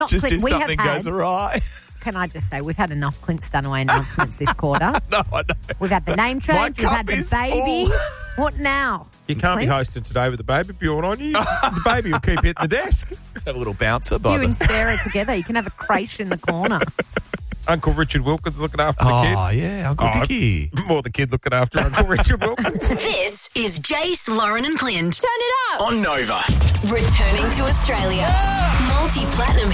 Just Clint, if something goes awry. Can I just say, we've had enough Clint Stanaway announcements this quarter. No, I know. We've had the name change. We've had cup the is baby. full. What now? You can't be Clint? hosting today with the baby Bjorn on you. The baby will keep hitting the desk. Have a little bouncer by You and Sarah together. You can have a creche in the corner. Uncle Richard Wilkins looking after the kid. Oh, yeah, Uncle Dickie. More the kid looking after Uncle Richard Wilkins. This is Jace, Lauren and Clint. Turn it up. On Nova. Returning to Australia. Multi-platinum